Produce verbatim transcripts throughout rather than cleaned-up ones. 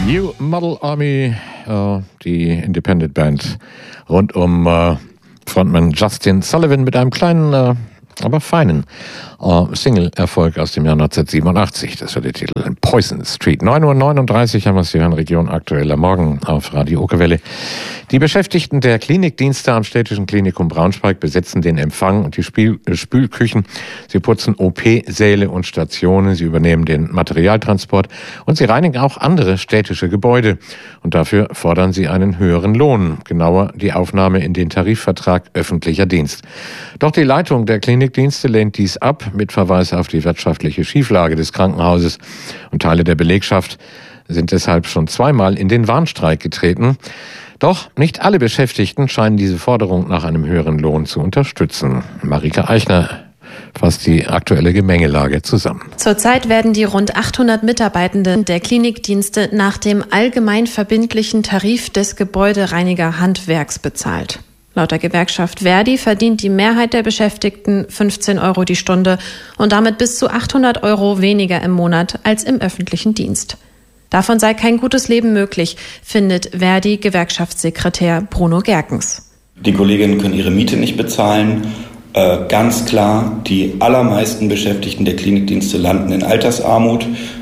New Model Army, äh, die Independent Band rund um äh, Frontman Justin Sullivan mit einem kleinen, äh, aber feinen äh, Single-Erfolg aus dem Jahr neunzehnhundertsiebenundachtzig. Das war der Titel Poison Street. neun Uhr neununddreißig haben wir es hier in Region Aktueller Morgen auf Radio Okerwelle. Die Beschäftigten der Klinikdienste am Städtischen Klinikum Braunschweig besetzen den Empfang und die Spiel- Spülküchen. Sie putzen O P-Säle und Stationen. Sie übernehmen den Materialtransport und sie reinigen auch andere städtische Gebäude. Und dafür fordern sie einen höheren Lohn. Genauer die Aufnahme in den Tarifvertrag öffentlicher Dienst. Doch die Leitung der Klinikdienste lehnt dies ab mit Verweis auf die wirtschaftliche Schieflage des Krankenhauses. Und Teile der Belegschaft sind deshalb schon zweimal in den Warnstreik getreten. Doch nicht alle Beschäftigten scheinen diese Forderung nach einem höheren Lohn zu unterstützen. Marika Eichner fasst die aktuelle Gemengelage zusammen. Zurzeit werden die rund achthundert Mitarbeitenden der Klinikdienste nach dem allgemein verbindlichen Tarif des Gebäudereinigerhandwerks bezahlt. Laut der Gewerkschaft Verdi verdient die Mehrheit der Beschäftigten fünfzehn Euro die Stunde und damit bis zu achthundert Euro weniger im Monat als im öffentlichen Dienst. Davon sei kein gutes Leben möglich, findet Verdi-Gewerkschaftssekretär Bruno Gerkens. Die Kolleginnen können ihre Miete nicht bezahlen. Äh, ganz klar, die allermeisten Beschäftigten der Klinikdienste landen in Altersarmut.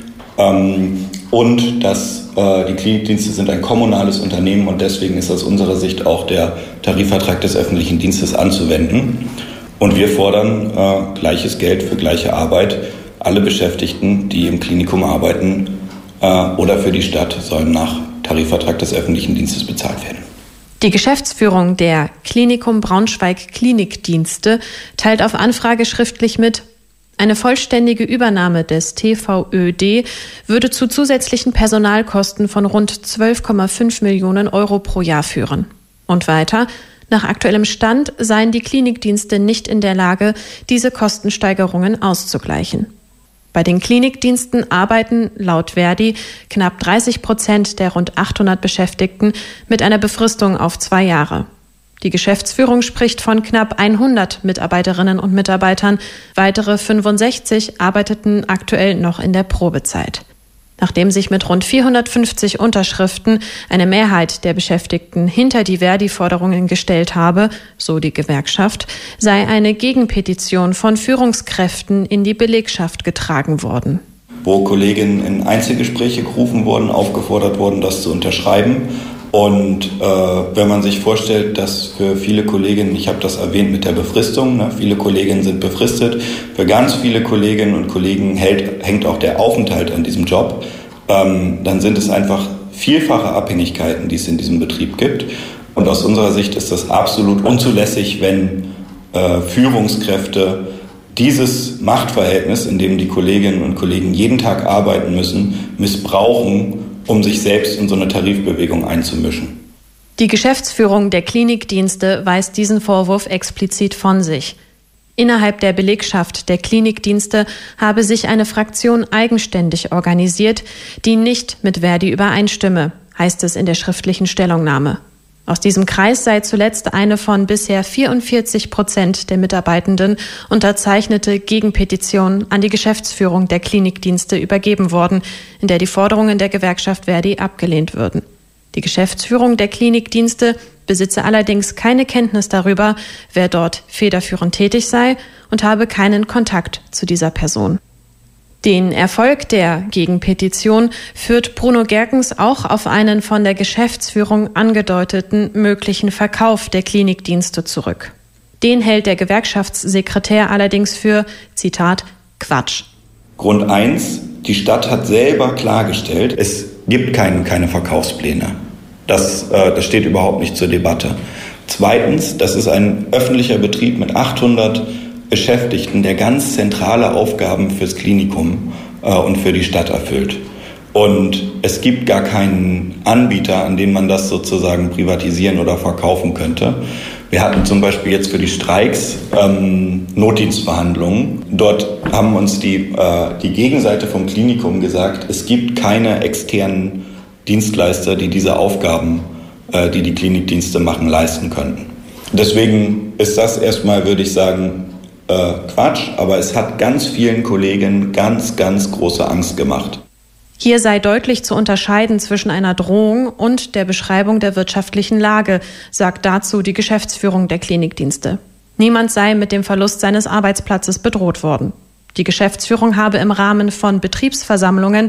Ähm, und dass äh, die Klinikdienste sind ein kommunales Unternehmen und deswegen ist aus unserer Sicht auch der Tarifvertrag des öffentlichen Dienstes anzuwenden. Und wir fordern äh, gleiches Geld für gleiche Arbeit. Alle Beschäftigten, die im Klinikum arbeiten, oder für die Stadt sollen nach Tarifvertrag des öffentlichen Dienstes bezahlt werden. Die Geschäftsführung der Klinikum Braunschweig Klinikdienste teilt auf Anfrage schriftlich mit, eine vollständige Übernahme des T V Ö D würde zu zusätzlichen Personalkosten von rund zwölf Komma fünf Millionen Euro pro Jahr führen. Und weiter, nach aktuellem Stand seien die Klinikdienste nicht in der Lage, diese Kostensteigerungen auszugleichen. Bei den Klinikdiensten arbeiten laut Verdi knapp dreißig Prozent der rund achthundert Beschäftigten mit einer Befristung auf zwei Jahre. Die Geschäftsführung spricht von knapp hundert Mitarbeiterinnen und Mitarbeitern. Weitere fünfundsechzig arbeiteten aktuell noch in der Probezeit. Nachdem sich mit rund vierhundertfünfzig Unterschriften eine Mehrheit der Beschäftigten hinter die Verdi-Forderungen gestellt habe, so die Gewerkschaft, sei eine Gegenpetition von Führungskräften in die Belegschaft getragen worden. Wo Kolleginnen in Einzelgespräche gerufen wurden, aufgefordert wurden, das zu unterschreiben. Und äh, wenn man sich vorstellt, dass für viele Kolleginnen, ich habe das erwähnt mit der Befristung, ne, viele Kolleginnen sind befristet, für ganz viele Kolleginnen und Kollegen hält, hängt auch der Aufenthalt an diesem Job, ähm, dann sind es einfach vielfache Abhängigkeiten, die es in diesem Betrieb gibt. Und aus unserer Sicht ist das absolut unzulässig, wenn äh, Führungskräfte dieses Machtverhältnis, in dem die Kolleginnen und Kollegen jeden Tag arbeiten müssen, missbrauchen, um sich selbst in so eine Tarifbewegung einzumischen. Die Geschäftsführung der Klinikdienste weist diesen Vorwurf explizit von sich. Innerhalb der Belegschaft der Klinikdienste habe sich eine Fraktion eigenständig organisiert, die nicht mit Verdi übereinstimme, heißt es in der schriftlichen Stellungnahme. Aus diesem Kreis sei zuletzt eine von bisher vierundvierzig Prozent der Mitarbeitenden unterzeichnete Gegenpetition an die Geschäftsführung der Klinikdienste übergeben worden, in der die Forderungen der Gewerkschaft Verdi abgelehnt würden. Die Geschäftsführung der Klinikdienste besitze allerdings keine Kenntnis darüber, wer dort federführend tätig sei und habe keinen Kontakt zu dieser Person. Den Erfolg der Gegenpetition führt Bruno Gerkens auch auf einen von der Geschäftsführung angedeuteten möglichen Verkauf der Klinikdienste zurück. Den hält der Gewerkschaftssekretär allerdings für, Zitat, Quatsch. Grund eins, die Stadt hat selber klargestellt, es gibt kein, keine Verkaufspläne. Das, äh, das steht überhaupt nicht zur Debatte. Zweitens, das ist ein öffentlicher Betrieb mit achthundert Beschäftigten, der ganz zentrale Aufgaben fürs Klinikum äh, und für die Stadt erfüllt. Und es gibt gar keinen Anbieter, an den man das sozusagen privatisieren oder verkaufen könnte. Wir hatten zum Beispiel jetzt für die Streiks ähm, Notdienstverhandlungen. Dort haben uns die, äh, die Gegenseite vom Klinikum gesagt, es gibt keine externen Dienstleister, die diese Aufgaben, äh, die die Klinikdienste machen, leisten könnten. Deswegen ist das erstmal, würde ich sagen, Äh, Quatsch, aber es hat ganz vielen Kollegen ganz, ganz große Angst gemacht. Hier sei deutlich zu unterscheiden zwischen einer Drohung und der Beschreibung der wirtschaftlichen Lage, sagt dazu die Geschäftsführung der Klinikdienste. Niemand sei mit dem Verlust seines Arbeitsplatzes bedroht worden. Die Geschäftsführung habe im Rahmen von Betriebsversammlungen